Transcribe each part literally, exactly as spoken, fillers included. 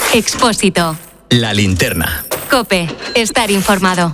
Expósito. La linterna. COPE. Estar informado.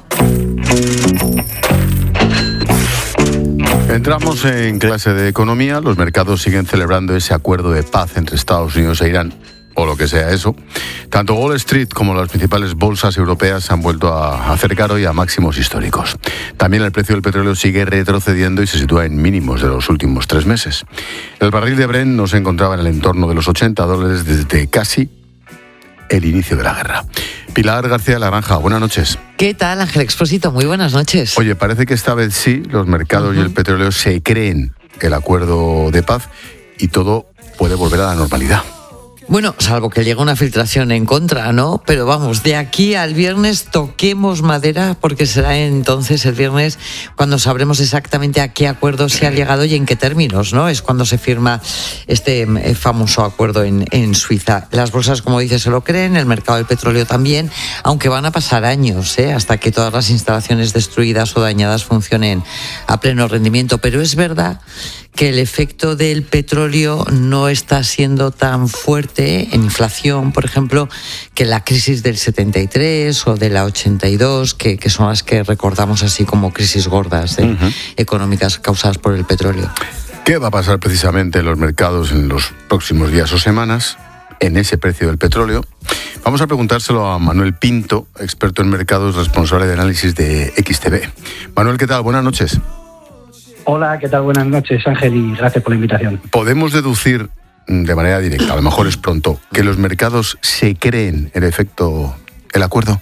Entramos en clase de economía. Los mercados siguen celebrando ese acuerdo de paz entre Estados Unidos e Irán, o lo que sea eso. Tanto Wall Street como las principales bolsas europeas se han vuelto a acercar hoy a máximos históricos. También el precio del petróleo sigue retrocediendo y se sitúa en mínimos de los últimos tres meses. El barril de Brent no se encontraba en el entorno de los ochenta dólares desde casi el inicio de la guerra. Pilar García de la Granja, buenas noches. ¿Qué tal, Ángel Expósito? Muy buenas noches. Oye, parece que esta vez sí, los mercados uh-huh. y el petróleo se creen el acuerdo de paz y todo puede volver a la normalidad. Bueno, salvo que llegue una filtración en contra, ¿no? Pero vamos, de aquí al viernes toquemos madera, porque será entonces el viernes cuando sabremos exactamente a qué acuerdo se ha llegado y en qué términos, ¿no? Es cuando se firma este famoso acuerdo en, en Suiza. Las bolsas, como dices, se lo creen, el mercado del petróleo también, aunque van a pasar años, ¿eh? Hasta que todas las instalaciones destruidas o dañadas funcionen a pleno rendimiento. Pero es verdad que el efecto del petróleo no está siendo tan fuerte en inflación, por ejemplo, que la crisis del setenta y tres o de la ochenta y dos, que, que son las que recordamos así como crisis gordas ¿eh? uh-huh. económicas causadas por el petróleo. ¿Qué va a pasar precisamente en los mercados en los próximos días o semanas en ese precio del petróleo? Vamos a preguntárselo a Manuel Pinto, experto en mercados, responsable de análisis de X T B. Manuel, ¿qué tal? Buenas noches. Hola, ¿qué tal? Buenas noches, Ángel, y gracias por la invitación. ¿Podemos deducir de manera directa, a lo mejor es pronto, que los mercados se creen en efecto el acuerdo?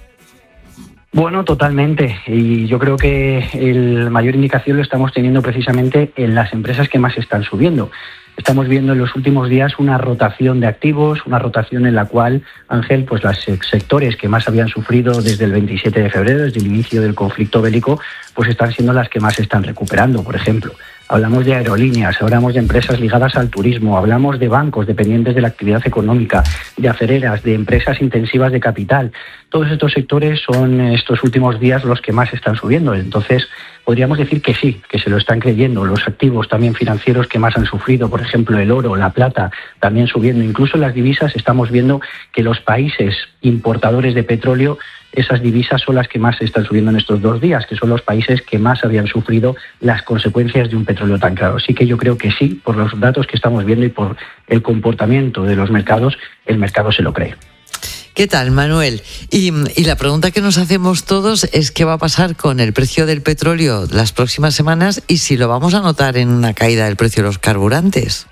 Bueno, totalmente. Y yo creo que el mayor indicación lo estamos teniendo precisamente en las empresas que más están subiendo. Estamos viendo en los últimos días una rotación de activos, una rotación en la cual, Ángel, pues los sectores que más habían sufrido desde el veintisiete de febrero, desde el inicio del conflicto bélico, pues están siendo las que más se están recuperando. Por ejemplo, hablamos de aerolíneas, hablamos de empresas ligadas al turismo, hablamos de bancos dependientes de la actividad económica, de acereras, de empresas intensivas de capital. Todos estos sectores son estos últimos días los que más están subiendo. Entonces, podríamos decir que sí, que se lo están creyendo. Los activos también financieros que más han sufrido, por ejemplo, el oro, la plata, también subiendo. Incluso en las divisas estamos viendo que los países importadores de petróleo, esas divisas son las que más se están subiendo en estos dos días, que son los países que más habían sufrido las consecuencias de un petróleo tan caro. Así que yo creo que sí, por los datos que estamos viendo y por el comportamiento de los mercados, el mercado se lo cree. ¿Qué tal, Manuel? Y, y la pregunta que nos hacemos todos es qué va a pasar con el precio del petróleo las próximas semanas y si lo vamos a notar en una caída del precio de los carburantes.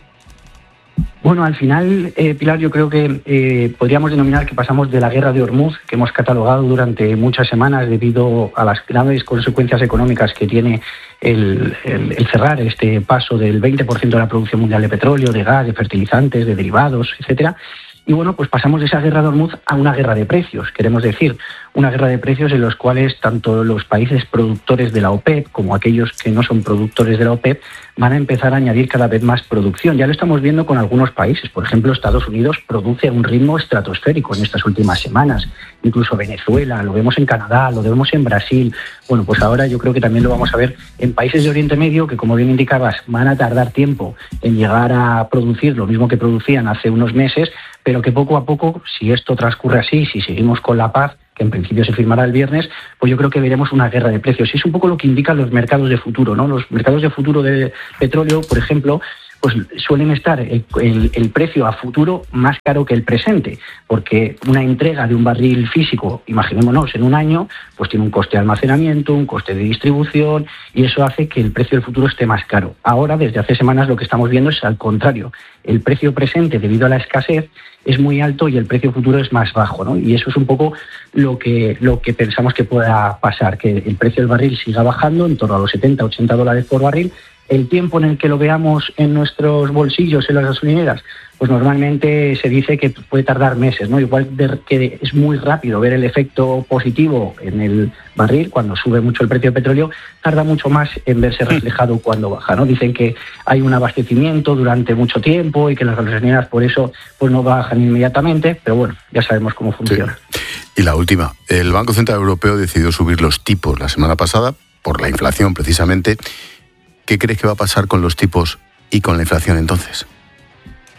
Bueno, al final, eh, Pilar, yo creo que eh, podríamos denominar que pasamos de la guerra de Hormuz, que hemos catalogado durante muchas semanas debido a las graves consecuencias económicas que tiene el, el, el cerrar este paso del veinte por ciento de la producción mundial de petróleo, de gas, de fertilizantes, de derivados, etcétera. Y bueno, pues pasamos de esa guerra de Hormuz a una guerra de precios, queremos decir, una guerra de precios en los cuales tanto los países productores de la OPEP como aquellos que no son productores de la OPEP van a empezar a añadir cada vez más producción. Ya lo estamos viendo con algunos países. Por ejemplo, Estados Unidos produce a un ritmo estratosférico en estas últimas semanas. Incluso Venezuela, lo vemos en Canadá, lo vemos en Brasil. Bueno, pues ahora yo creo que también lo vamos a ver en países de Oriente Medio que, como bien indicabas, van a tardar tiempo en llegar a producir lo mismo que producían hace unos meses, pero que poco a poco, si esto transcurre así, si seguimos con la paz, que en principio se firmará el viernes, pues yo creo que veremos una guerra de precios. Y es un poco lo que indican los mercados de futuro, ¿no? Los mercados de futuro de petróleo, por ejemplo, pues suelen estar el, el, el precio a futuro más caro que el presente, porque una entrega de un barril físico, imaginémonos, en un año, pues tiene un coste de almacenamiento, un coste de distribución, y eso hace que el precio del futuro esté más caro. Ahora, desde hace semanas, lo que estamos viendo es al contrario. El precio presente, debido a la escasez, es muy alto y el precio futuro es más bajo, ¿no? Y eso es un poco lo que, lo que pensamos que pueda pasar, que el precio del barril siga bajando en torno a los setenta, ochenta dólares por barril. El tiempo en el que lo veamos en nuestros bolsillos, en las gasolineras, pues normalmente se dice que puede tardar meses, ¿no? Igual que es muy rápido ver el efecto positivo en el barril cuando sube mucho el precio del petróleo, tarda mucho más en verse reflejado cuando baja, ¿no? Dicen que hay un abastecimiento durante mucho tiempo y que las gasolineras por eso pues no bajan inmediatamente, pero bueno, ya sabemos cómo funciona. Sí. Y la última, el Banco Central Europeo decidió subir los tipos la semana pasada por la inflación precisamente. ¿Qué crees que va a pasar con los tipos y con la inflación entonces?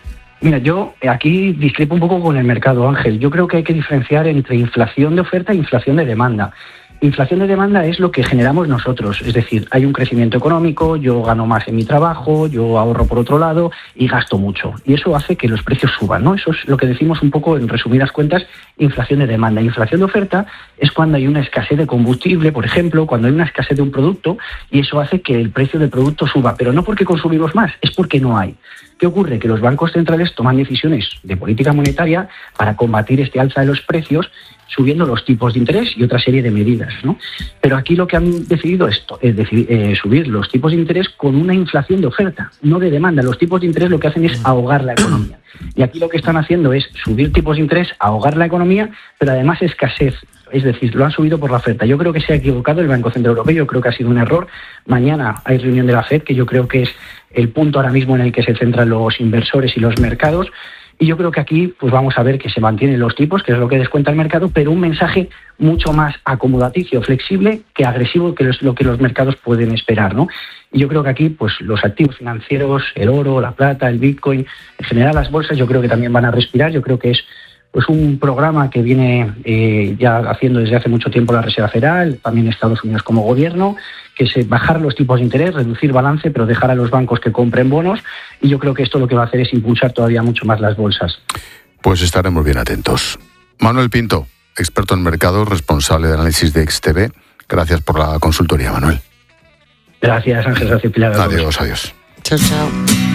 Mira, yo aquí discrepo un poco con el mercado, Ángel. Yo creo que hay que diferenciar entre inflación de oferta e inflación de demanda. Inflación de demanda es lo que generamos nosotros, es decir, hay un crecimiento económico, yo gano más en mi trabajo, yo ahorro por otro lado y gasto mucho. Y eso hace que los precios suban, ¿no? Eso es lo que decimos un poco, en resumidas cuentas, inflación de demanda. Inflación de oferta es cuando hay una escasez de combustible, por ejemplo, cuando hay una escasez de un producto y eso hace que el precio del producto suba, pero no porque consumimos más, es porque no hay. ¿Qué ocurre? Que los bancos centrales toman decisiones de política monetaria para combatir este alza de los precios, subiendo los tipos de interés y otra serie de medidas, ¿no? Pero aquí lo que han decidido es, es decir, eh, subir los tipos de interés con una inflación de oferta, no de demanda. Los tipos de interés lo que hacen es ahogar la economía. Y aquí lo que están haciendo es subir tipos de interés, ahogar la economía, pero además escasez. Es decir, lo han subido por la oferta. Yo creo que se ha equivocado el Banco Central Europeo, yo creo que ha sido un error. Mañana hay reunión de la FED, que yo creo que es el punto ahora mismo en el que se centran los inversores y los mercados. Y yo creo que aquí pues vamos a ver que se mantienen los tipos, que es lo que descuenta el mercado, pero un mensaje mucho más acomodaticio, flexible, que agresivo, que es lo que los mercados pueden esperar, ¿no? Y yo creo que aquí pues los activos financieros, el oro, la plata, el Bitcoin, en general las bolsas, yo creo que también van a respirar. Yo creo que es pues un programa que viene eh, ya haciendo desde hace mucho tiempo la Reserva Federal, también Estados Unidos como gobierno, que es bajar los tipos de interés, reducir balance, pero dejar a los bancos que compren bonos, y yo creo que esto lo que va a hacer es impulsar todavía mucho más las bolsas. Pues estaremos bien atentos. Manuel Pinto, experto en mercados, responsable de análisis de X T V. Gracias por la consultoría, Manuel. Gracias, Ángel. Gracias, Pilar. Adiós, adiós. Chao, chao.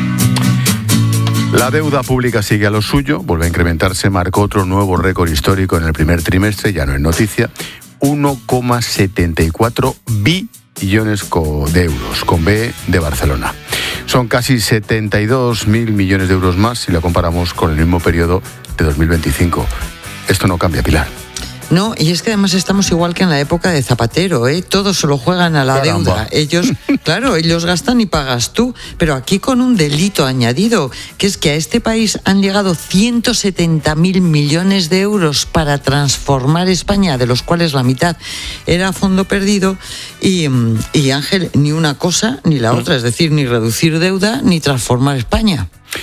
La deuda pública sigue a lo suyo, vuelve a incrementarse, marcó otro nuevo récord histórico en el primer trimestre, ya no es noticia, uno coma setenta y cuatro billones de euros, con B de Barcelona. Son casi setenta y dos mil millones de euros más si la comparamos con el mismo periodo de dos mil veinticinco. Esto no cambia, Pilar. No, y es que además estamos igual que en la época de Zapatero, ¿eh? Todos se lo juegan a la Caramba. deuda. Ellos, claro, ellos gastan y pagas tú, pero aquí con un delito añadido, que es que a este país han llegado ciento setenta mil millones de euros para transformar España, de los cuales la mitad era a fondo perdido, y, y Ángel, ni una cosa ni la otra, es decir, ni reducir deuda ni transformar España.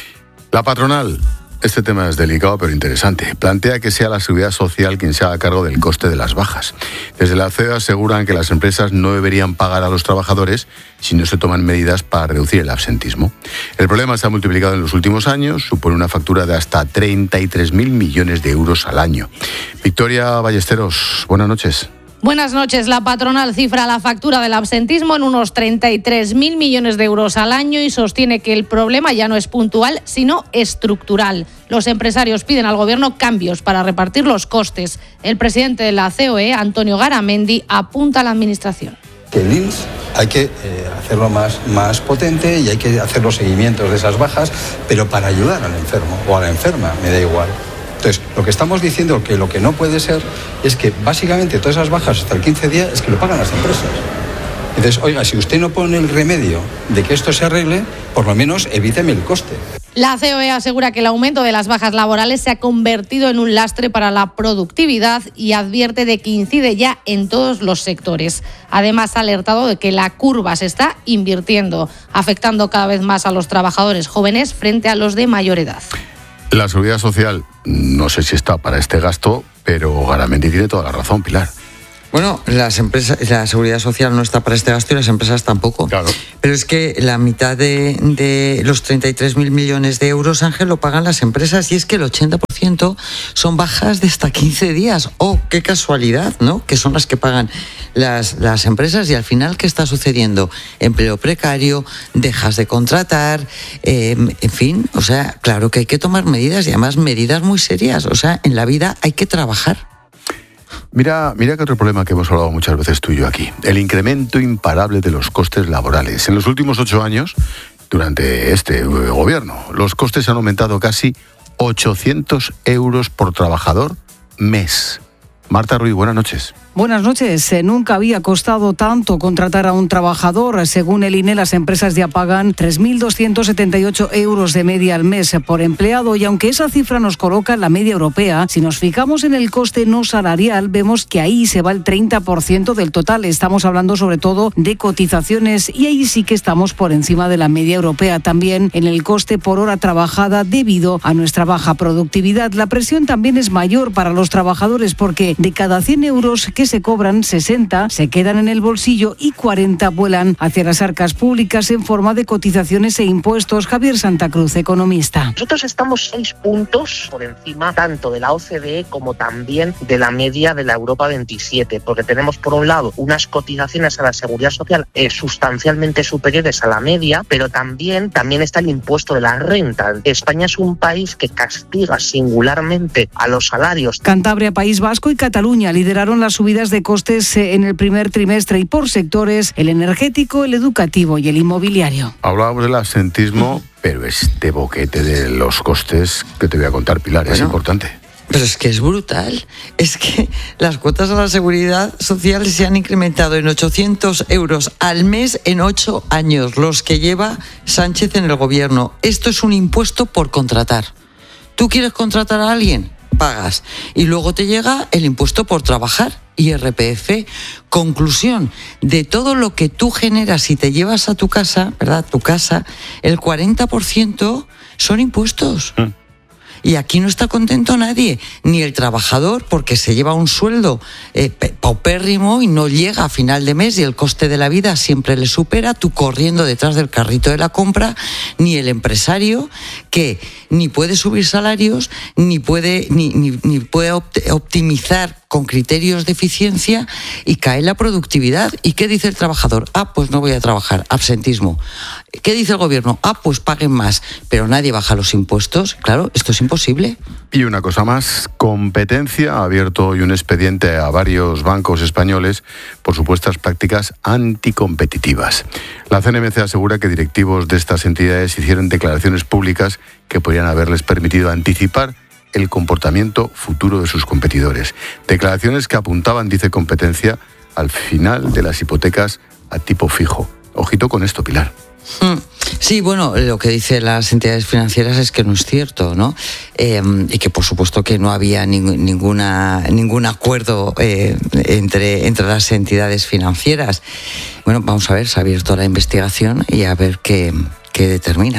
La patronal. Este tema es delicado pero interesante. Plantea que sea la Seguridad Social quien se haga cargo del coste de las bajas. Desde la C E O aseguran que las empresas no deberían pagar a los trabajadores si no se toman medidas para reducir el absentismo. El problema se ha multiplicado en los últimos años, supone una factura de hasta treinta y tres mil millones de euros al año. Victoria Ballesteros, buenas noches. Buenas noches. La patronal cifra la factura del absentismo en unos treinta y tres mil millones de euros al año y sostiene que el problema ya no es puntual, sino estructural. Los empresarios piden al gobierno cambios para repartir los costes. El presidente de la C O E, Antonio Garamendi, apunta a la administración. Que el I N S hay que eh, hacerlo más, más potente y hay que hacer los seguimientos de esas bajas, pero para ayudar al enfermo o a la enferma, me da igual. Entonces, lo que estamos diciendo que lo que no puede ser es que básicamente todas esas bajas hasta el quince días es que lo pagan las empresas. Entonces, oiga, si usted no pone el remedio de que esto se arregle, por lo menos evíteme el coste. La C O E asegura que el aumento de las bajas laborales se ha convertido en un lastre para la productividad y advierte de que incide ya en todos los sectores. Además, ha alertado de que la curva se está invirtiendo, afectando cada vez más a los trabajadores jóvenes frente a los de mayor edad. La Seguridad Social, no sé si está para este gasto, pero Garamendi tiene toda la razón, Pilar. Bueno, las empresas, la seguridad social no está para este gasto y las empresas tampoco. Claro. Pero es que la mitad de, de los treinta y tres mil millones de euros, Ángel, lo pagan las empresas y es que el ochenta por ciento son bajas de hasta quince días. ¡Oh, qué casualidad!, ¿no? Que son las que pagan las, las empresas y al final, ¿qué está sucediendo? Empleo precario, dejas de contratar, eh, en fin, o sea, claro que hay que tomar medidas y además medidas muy serias. O sea, en la vida hay que trabajar. Mira, mira que otro problema que hemos hablado muchas veces tú y yo aquí, el incremento imparable de los costes laborales. En los últimos ocho años, durante este gobierno, los costes han aumentado casi ochocientos euros por trabajador mes. Marta Ruiz, buenas noches. Buenas noches. Nunca había costado tanto contratar a un trabajador. Según el I N E, las empresas ya pagan tres mil doscientos setenta y ocho euros de media al mes por empleado, y aunque esa cifra nos coloca en la media europea, si nos fijamos en el coste no salarial, vemos que ahí se va el treinta por ciento del total. Estamos hablando sobre todo de cotizaciones, y ahí sí que estamos por encima de la media europea. También en el coste por hora trabajada, debido a nuestra baja productividad. La presión también es mayor para los trabajadores, porque de cada cien euros que se cobran, sesenta se quedan en el bolsillo y cuarenta vuelan hacia las arcas públicas en forma de cotizaciones e impuestos. Javier Santa Cruz, economista. Nosotros estamos seis puntos por encima tanto de la O C D E como también de la media de la Europa veintisiete, porque tenemos por un lado unas cotizaciones a la seguridad social eh, sustancialmente superiores a la media, pero también, también está el impuesto de la renta. España es un país que castiga singularmente a los salarios. Cantabria, País Vasco y Cataluña lideraron las subidas de costes en el primer trimestre, y por sectores: el energético, el educativo y el inmobiliario. Hablábamos del absentismo, pero este boquete de los costes que te voy a contar, Pilar, bueno, es importante. Pero es que es brutal. Es que las cuotas a la seguridad social se han incrementado en ochocientos euros al mes en ocho años, los que lleva Sánchez en el gobierno. Esto es un impuesto por contratar. ¿Tú quieres contratar a alguien? Pagas. Y luego te llega el impuesto por trabajar, I R P F. Conclusión, de todo lo que tú generas y te llevas a tu casa, ¿verdad? Tu casa, el cuarenta por ciento son impuestos. Mm. Y aquí no está contento nadie, ni el trabajador, porque se lleva un sueldo eh, paupérrimo y no llega a final de mes, y el coste de la vida siempre le supera, tú corriendo detrás del carrito de la compra, ni el empresario, que ni puede subir salarios, ni puede, ni, ni, ni puede optimizar con criterios de eficiencia, y cae la productividad. ¿Y qué dice el trabajador? Ah, pues no voy a trabajar, absentismo. ¿Qué dice el gobierno? Ah, pues paguen más, pero nadie baja los impuestos. Claro, esto es imposible. Y una cosa más, Competencia ha abierto hoy un expediente a varios bancos españoles por supuestas prácticas anticompetitivas. La C N M C asegura que directivos de estas entidades hicieron declaraciones públicas que podrían haberles permitido anticipar el comportamiento futuro de sus competidores. Declaraciones que apuntaban, dice Competencia, al final de las hipotecas a tipo fijo. Ojito con esto, Pilar. Sí, bueno, lo que dicen las entidades financieras es que no es cierto, ¿no? Eh, y que por supuesto que no había ning- ninguna, ningún acuerdo eh, entre, entre las entidades financieras. Bueno, vamos a ver, se ha abierto la investigación y a ver qué, qué determina.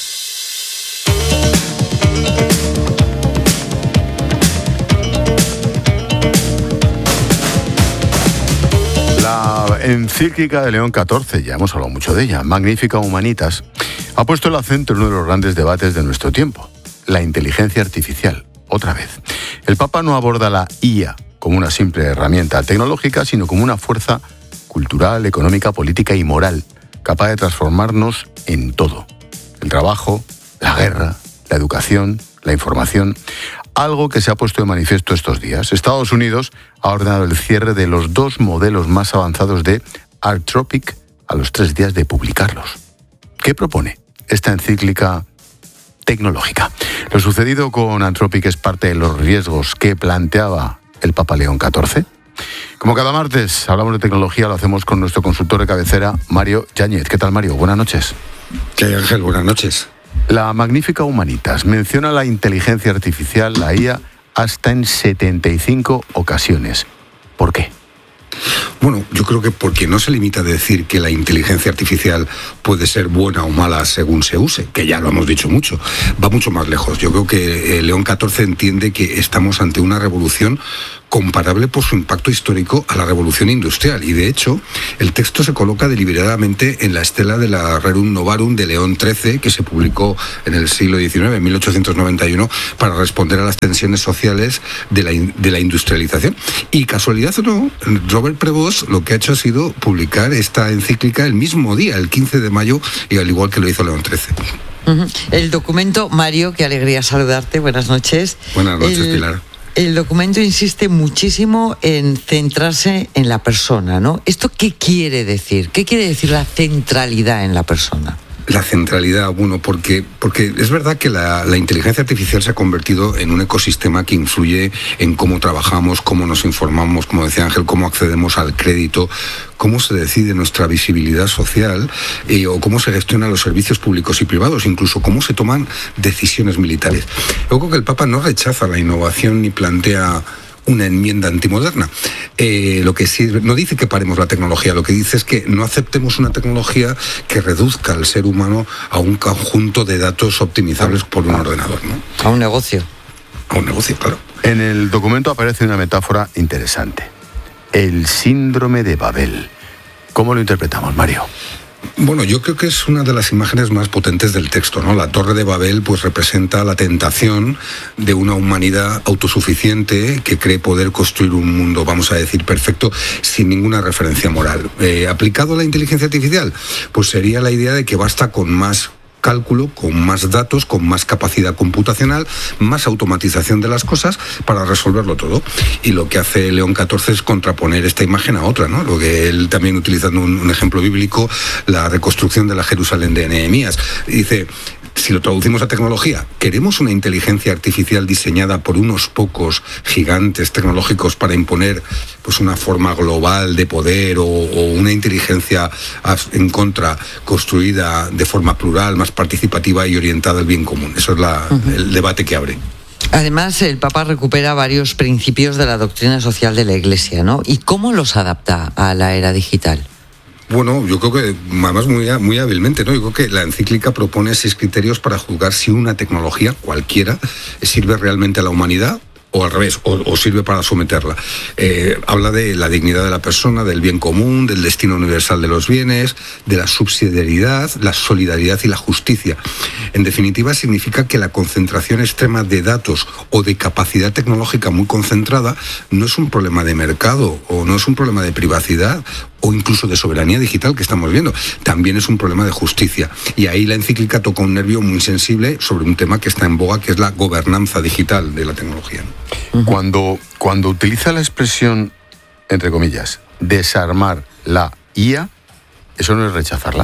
La encíclica de León catorce, ya hemos hablado mucho de ella, Magnificat Humanitas, ha puesto el acento en uno de los grandes debates de nuestro tiempo, la inteligencia artificial, otra vez. El Papa no aborda la I A como una simple herramienta tecnológica, sino como una fuerza cultural, económica, política y moral, capaz de transformarnos en todo. El trabajo, la guerra, la educación, la información. Algo que se ha puesto de manifiesto estos días. Estados Unidos ha ordenado el cierre de los dos modelos más avanzados de Anthropic a los tres días de publicarlos. ¿Qué propone esta encíclica tecnológica? Lo sucedido con Anthropic es parte de los riesgos que planteaba el Papa León catorce. Como cada martes hablamos de tecnología, lo hacemos con nuestro consultor de cabecera, Mario Yáñez. ¿Qué tal, Mario? Buenas noches. ¿Qué hay, Ángel? Buenas noches. La Magnificat Humanitas menciona la inteligencia artificial, la I A, hasta en setenta y cinco ocasiones. ¿Por qué? Bueno, yo creo que porque no se limita a decir que la inteligencia artificial puede ser buena o mala según se use, que ya lo hemos dicho mucho, va mucho más lejos. Yo creo que eh, León catorce entiende que estamos ante una revolución comparable por su impacto histórico a la revolución industrial, y de hecho el texto se coloca deliberadamente en la estela de la Rerum Novarum de León trece, que se publicó en el siglo diecinueve, en mil ochocientos noventa y uno, para responder a las tensiones sociales de la, de la industrialización. Y casualidad o no, Robert Prevost lo que ha hecho ha sido publicar esta encíclica el mismo día, el quince de mayo, y al igual que lo hizo León trece. Uh-huh. El documento, Mario, qué alegría saludarte, buenas noches. Buenas noches, el... Pilar. El documento insiste muchísimo en centrarse en la persona, ¿no? ¿Esto qué quiere decir? ¿Qué quiere decir la centralidad en la persona? La centralidad, bueno, porque, porque es verdad que la, la inteligencia artificial se ha convertido en un ecosistema que influye en cómo trabajamos, cómo nos informamos, como decía Ángel, cómo accedemos al crédito, cómo se decide nuestra visibilidad social eh, o cómo se gestionan los servicios públicos y privados, incluso cómo se toman decisiones militares. Yo creo que el Papa no rechaza la innovación ni plantea una enmienda antimoderna. Eh, lo que sí, no dice que paremos la tecnología, lo que dice es que no aceptemos una tecnología que reduzca al ser humano a un conjunto de datos optimizables por un ordenador, ¿no? A un negocio. A un negocio, claro. En el documento aparece una metáfora interesante. El síndrome de Babel. ¿Cómo lo interpretamos, Mario? Bueno, yo creo que es una de las imágenes más potentes del texto, ¿no? La Torre de Babel pues representa la tentación de una humanidad autosuficiente que cree poder construir un mundo, vamos a decir, perfecto, sin ninguna referencia moral. Eh, ¿Aplicado a la inteligencia artificial? Pues sería la idea de que basta con más cálculo, con más datos, con más capacidad computacional, más automatización de las cosas para resolverlo todo. Y lo que hace León catorce es contraponer esta imagen a otra, ¿no? Lo que él también, utilizando un, un ejemplo bíblico, la reconstrucción de la Jerusalén de Nehemías. Dice, si lo traducimos a tecnología, ¿queremos una inteligencia artificial diseñada por unos pocos gigantes tecnológicos para imponer pues una forma global de poder o, o una inteligencia en contra construida de forma plural, más participativa y orientada al bien común? Eso es la, uh-huh. el debate que abre. Además, el Papa recupera varios principios de la doctrina social de la Iglesia, ¿no? ¿Y cómo los adapta a la era digital? Bueno, yo creo que, además, muy, muy hábilmente, ¿no? Yo creo que la encíclica propone seis criterios para juzgar si una tecnología, cualquiera, sirve realmente a la humanidad o al revés, o, o sirve para someterla. Eh, habla de la dignidad de la persona, del bien común, del destino universal de los bienes, de la subsidiariedad, la solidaridad y la justicia. En definitiva, significa que la concentración extrema de datos o de capacidad tecnológica muy concentrada no es un problema de mercado o no es un problema de privacidad o incluso de soberanía digital que estamos viendo. También es un problema de justicia. Y ahí la encíclica toca un nervio muy sensible sobre un tema que está en boga, que es la gobernanza digital de la tecnología. Uh-huh. Cuando, cuando utiliza la expresión, entre comillas, desarmar la I A, ¿eso no es rechazarla?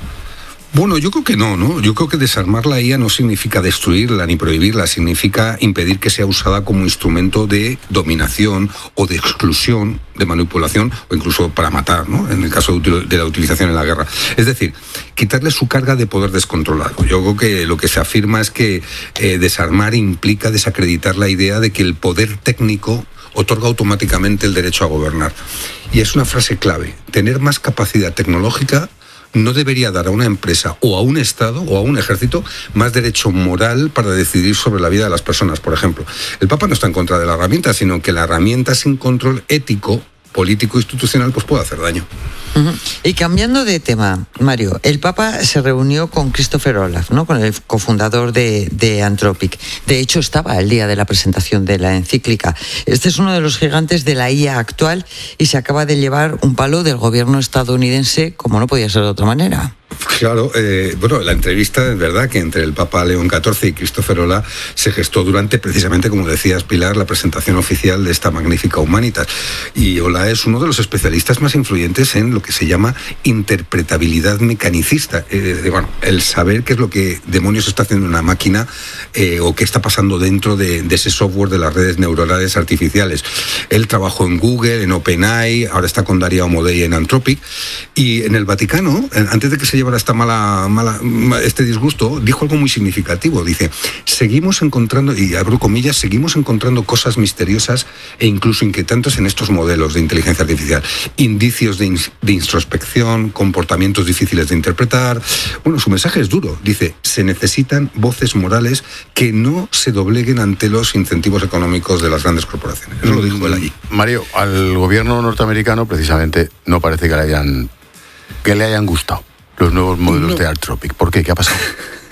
Bueno, yo creo que no, ¿no? Yo creo que desarmar la I A no significa destruirla ni prohibirla, significa impedir que sea usada como instrumento de dominación o de exclusión, de manipulación o incluso para matar, ¿no? En el caso de la utilización en la guerra. Es decir, quitarle su carga de poder descontrolado. Yo creo que lo que se afirma es que eh, desarmar implica desacreditar la idea de que el poder técnico otorga automáticamente el derecho a gobernar. Y es una frase clave. Tener más capacidad tecnológica no debería dar a una empresa o a un Estado o a un ejército más derecho moral para decidir sobre la vida de las personas, por ejemplo. El Papa no está en contra de la herramienta, sino que la herramienta sin control ético, político, institucional, pues puede hacer daño. Uh-huh. Y cambiando de tema, Mario, el Papa se reunió con Christopher Olaf, ¿no? Con el cofundador de, de Anthropic. De hecho, estaba el día de la presentación de la encíclica. Este es uno de los gigantes de la I A actual y se acaba de llevar un palo del gobierno estadounidense, como no podía ser de otra manera. Claro, eh, bueno, la entrevista es verdad que entre el Papa León catorce y Christopher Olaf se gestó durante, precisamente, como decías, Pilar, la presentación oficial de esta magnífica Humanitas. Y Olaf es uno de los especialistas más influyentes en lo que se llama interpretabilidad mecanicista. Eh, de, bueno, el saber qué es lo que demonios está haciendo una máquina eh, o qué está pasando dentro de, de ese software de las redes neuronales artificiales. Él trabajó en Google, en OpenAI, ahora está con Daria Omodei en Anthropic. Y en el Vaticano, antes de que se llevara esta mala, mala, este disgusto, dijo algo muy significativo. Dice, seguimos encontrando, y abro comillas, seguimos encontrando cosas misteriosas e incluso inquietantes en estos modelos de inteligencia artificial. Indicios de, in, de introspección, comportamientos difíciles de interpretar. Bueno, su mensaje es duro. Dice, se necesitan voces morales que no se dobleguen ante los incentivos económicos de las grandes corporaciones. Eso lo dijo él allí. Mario, al gobierno norteamericano precisamente no parece que le hayan, que le hayan gustado los nuevos modelos no. de Anthropic. ¿Por qué? ¿Qué ha pasado?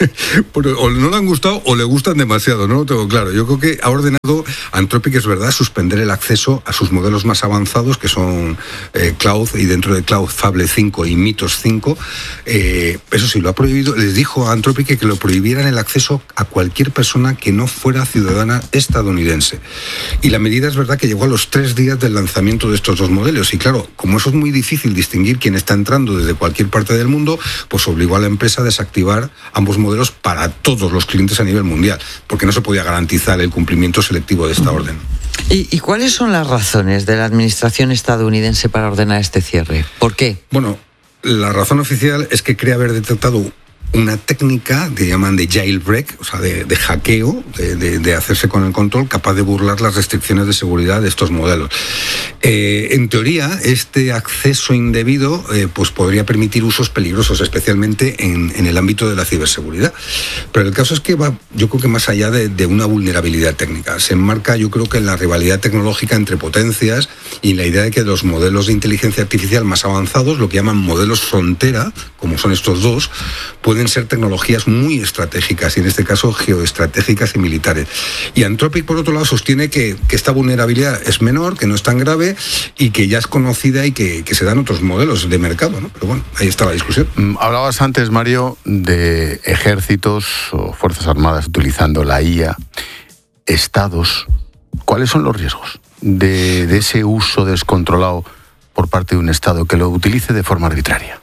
Bueno, o no le han gustado o le gustan demasiado, no lo tengo claro. Yo creo que ha ordenado Anthropic, es verdad, suspender el acceso a sus modelos más avanzados, que son eh, Cloud, y dentro de Cloud Fable cinco y Mythos cinco. Eh, eso sí, lo ha prohibido. Les dijo a Anthropic que lo prohibieran el acceso a cualquier persona que no fuera ciudadana estadounidense. Y la medida es verdad que llegó a los tres días del lanzamiento de estos dos modelos. Y claro, como eso es muy difícil distinguir quién está entrando desde cualquier parte del mundo, pues obligó a la empresa a desactivar ambos modelos para todos los clientes a nivel mundial, porque no se podía garantizar el cumplimiento selectivo de esta orden. ¿Y, ¿Y cuáles son las razones de la administración estadounidense para ordenar este cierre? ¿Por qué? Bueno, la razón oficial es que cree haber detectado una técnica que llaman de jailbreak, o sea, de, de hackeo, de, de, de hacerse con el control, capaz de burlar las restricciones de seguridad de estos modelos. Eh, en teoría, este acceso indebido eh, pues podría permitir usos peligrosos, especialmente en, en el ámbito de la ciberseguridad. Pero el caso es que va, yo creo que más allá de, de una vulnerabilidad técnica. Se enmarca, yo creo que en la rivalidad tecnológica entre potencias y en la idea de que los modelos de inteligencia artificial más avanzados, lo que llaman modelos frontera, como son estos dos, pueden ser tecnologías muy estratégicas, y en este caso geoestratégicas y militares. Y Anthropic, por otro lado, sostiene que, que esta vulnerabilidad es menor, que no es tan grave y que ya es conocida y que, que se dan otros modelos de mercado, ¿no? Pero bueno, ahí está la discusión. Hablabas antes, Mario, de ejércitos o fuerzas armadas utilizando la I A, estados. ¿Cuáles son los riesgos de, de ese uso descontrolado por parte de un estado que lo utilice de forma arbitraria?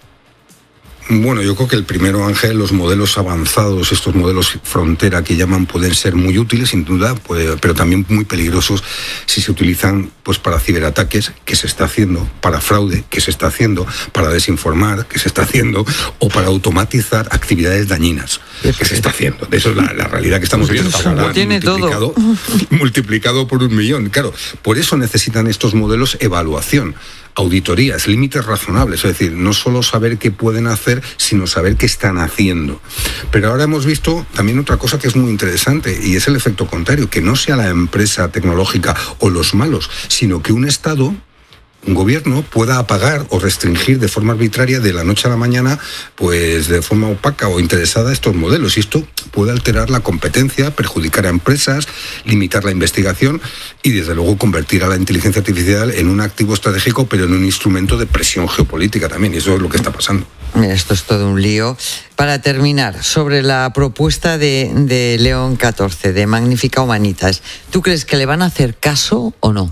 Bueno, yo creo que el primero, Ángel, los modelos avanzados, estos modelos frontera que llaman, pueden ser muy útiles, sin duda, pues, pero también muy peligrosos si se utilizan pues para ciberataques, que se está haciendo, para fraude, que se está haciendo, para desinformar, que se está haciendo, o para automatizar actividades dañinas, que se está haciendo. Eso es la, la realidad que estamos viendo. Lo tiene multiplicado, todo. multiplicado por un millón. Claro, por eso necesitan estos modelos evaluación, auditorías, límites razonables, es decir, no solo saber qué pueden hacer, sino saber qué están haciendo. Pero ahora hemos visto también otra cosa que es muy interesante, y es el efecto contrario, que no sea la empresa tecnológica o los malos, sino que un Estado, un gobierno, pueda apagar o restringir de forma arbitraria de la noche a la mañana, pues de forma opaca o interesada, estos modelos. Y esto puede alterar la competencia, perjudicar a empresas, limitar la investigación y, desde luego, convertir a la inteligencia artificial en un activo estratégico, pero en un instrumento de presión geopolítica también. Y eso es lo que está pasando. Mira, esto es todo un lío. Para terminar, sobre la propuesta de, de León catorce, de Magnífica Humanitas, ¿tú crees que le van a hacer caso o no?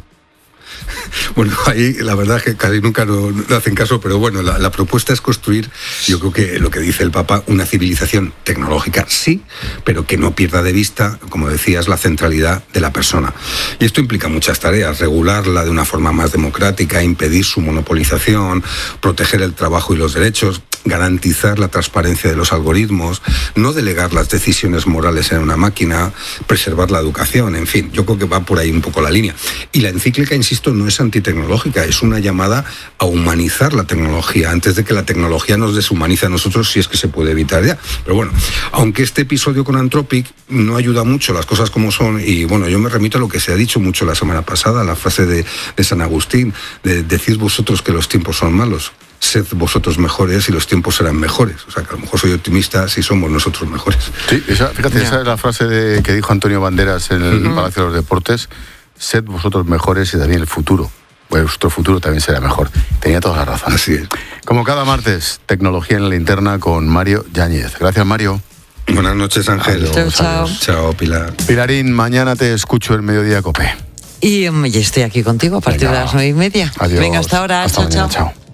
Bueno, ahí la verdad es que casi nunca no, no hacen caso, pero bueno, la, la propuesta es construir, yo creo que lo que dice el Papa, una civilización tecnológica, sí, pero que no pierda de vista, como decías, la centralidad de la persona. Y esto implica muchas tareas: regularla de una forma más democrática, impedir su monopolización, proteger el trabajo y los derechos, garantizar la transparencia de los algoritmos, no delegar las decisiones morales en una máquina, preservar la educación, en fin, yo creo que va por ahí un poco la línea. Y la encíclica, insisto, no es antitecnológica, es una llamada a humanizar la tecnología, antes de que la tecnología nos deshumanice a nosotros, si es que se puede evitar ya. Pero bueno, aunque este episodio con Anthropic no ayuda mucho, las cosas como son, y bueno, yo me remito a lo que se ha dicho mucho la semana pasada, la frase de, de San Agustín, de, decid vosotros que los tiempos son malos. Sed vosotros mejores y los tiempos serán mejores. O sea, que a lo mejor soy optimista si somos nosotros mejores. Sí, esa, fíjate, esa es la frase de, que dijo Antonio Banderas en el uh-huh. Palacio de los Deportes: sed vosotros mejores y también el futuro. Vuestro futuro también será mejor. Tenía toda la razón. Así es. Como cada martes, Tecnología en la Linterna con Mario Yáñez. Gracias, Mario. Buenas noches, Ángel. Chao, chao. Chao, Pilar. Pilarín, mañana te escucho en Mediodía Cope. Y, y estoy aquí contigo a partir Venga. de las nueve y media. Adiós. Venga, hasta ahora. Hasta chao, mañana, chao. chao.